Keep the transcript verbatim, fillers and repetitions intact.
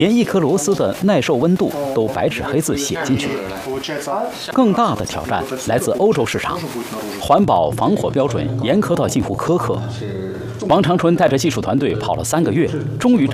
连一颗螺丝的耐受温度都白纸黑字写进去。更大的挑战来自欧洲市场，环保防火标准严苛到近乎苛刻。王长春带着技术团队跑了三个月，终于找